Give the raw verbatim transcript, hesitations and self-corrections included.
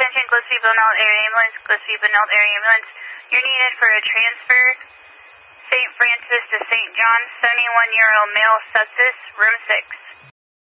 attention, Gillespie Bonald Area Ambulance, Gillespie Bonald Area Ambulance. You're needed for a transfer. Saint Francis to Saint John, seventy-one-year-old male sepsis, room six.